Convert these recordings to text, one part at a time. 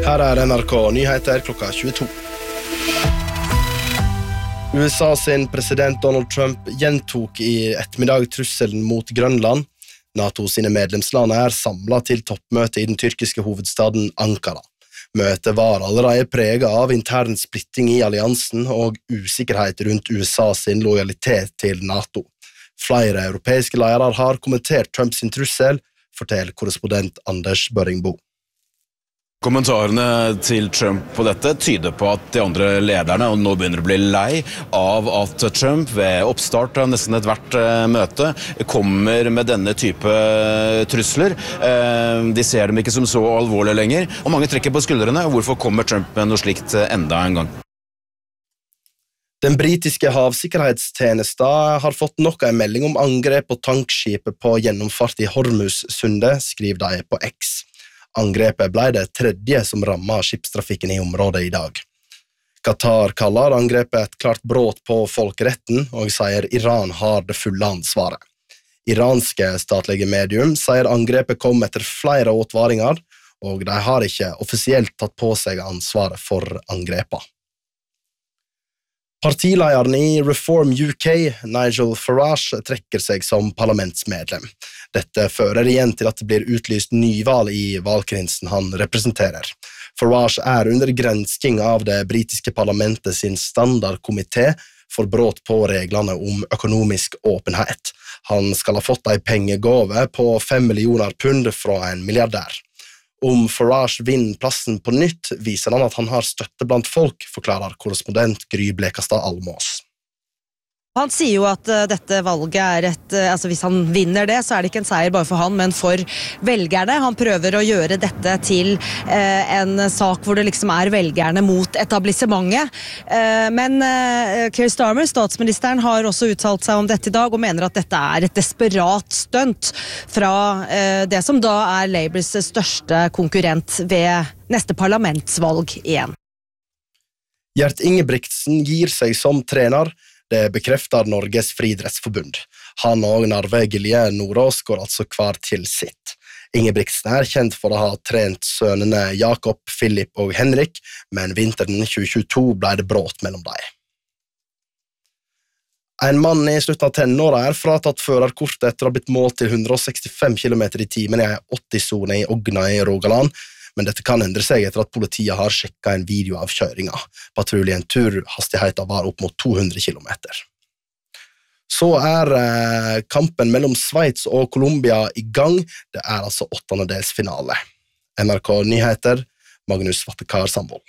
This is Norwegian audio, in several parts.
Her NRK Nyheter klokka 22. USA sin president Donald Trump gjentok i ettermiddag trusselen mot Grønland. NATO sine medlemsland samlet til toppmøte i den tyrkiske hovedstaden Ankara. Møtet var allerede preget av intern splitting i alliansen og usikkerhet rundt USA sin lojalitet til NATO. Flere europeiske ledere har kommentert Trumps trussel, forteller korrespondent Anders Børringbo. Kommentarene til Trump på dette tyder på at de andre lederne nå begynner å bli lei av at Trump ved oppstart av nesten ethvert møte kommer med denne type trusler. De ser dem ikke som så alvorlige lenger, og mange trekker på skuldrene. Hvorfor kommer Trump med noe slikt enda en gang? Den britiske havsikkerhetstjenesten har fått nok en melding om angrep på tankskipet på gjennomfart i Hormuz-sundet, skriver de på X. Angrepet ble det tredje som rammet skipstrafikken i området i dag. Qatar kaller angrepet et klart brudd på folkeretten og sier Iran har det fulle ansvaret. Iranske statlige medium sier angrepet kom etter flere advaringer, og de har ikke offisielt tatt på seg ansvaret for angrepet. Partilederen i Reform UK, Nigel Farage, trekker seg som parlamentsmedlem. Dette fører igjen til at det blir utlyst nyvalg i valgkretsen han representerer. Farage under gransking av det britiske parlamentet sin standardkomité for brudd på reglene om økonomisk åpenhet. Han skal ha fått en pengegave på 5 millioner pund fra en milliardær. Om Farage vinner plassen på nytt, viser han at han har støtte blant folk, forklarer korrespondent Gry Blekastad Almås. Han sier jo at dette valget hvis han vinner det, så det ikke en seier bare for han, men for velgerne. Han prøver å gjøre dette til en sak hvor det liksom velgerne mot etablissementet. Men Keir Starmer, statsministeren, har også uttalt seg om dette i dag, og mener at dette et desperat stunt fra det som da Labours største konkurrent ved neste parlamentsvalg igjen. Gjert Ingebrigtsen gir seg som trener. Det bekrefter Norges Friidrettsforbund. Han og Narve Gilje Nordås går altså hver til sitt. Ingebrigtsen kjent for å ha trent sønnene Jakob, Philip og Henrik, men vinteren 2022 ble det brått mellom dem. En mann i slutten av tenåra fratatt førerkortet etter å ha blitt målt til 165 km i timen i en 80-sone i Ogna i Rogaland, men dette kan endre seg etter at politiet har sjekket en video av kjøringa. Patruljen turhastigheten var opp mot 200 km. Så kampen mellom Sveits og Colombia i gang. Det altså 8-delsfinale. NRK Nyheter, Magnus Vattekar Sandvold.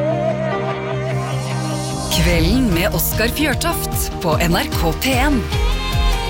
Kvelden med Oscar Fjørtoft på NRK P1.